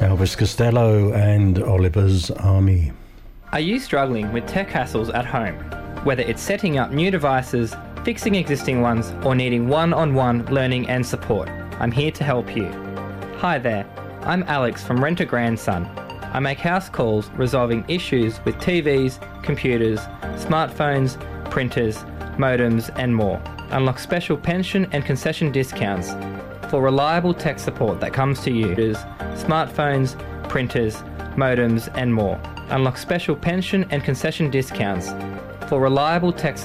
Elvis Costello and Oliver's Army. Are you struggling with tech hassles at home? Whether it's setting up new devices, fixing existing ones, or needing one-on-one learning and support, I'm here to help you. Hi there, I'm Alex from Rent a Grandson. I make house calls resolving issues with TVs, computers, smartphones, printers, modems and more. Unlock special pension and concession discounts for reliable tech support that comes to you. Smartphones, printers, modems and more. Unlock special pension and concession discounts for reliable tech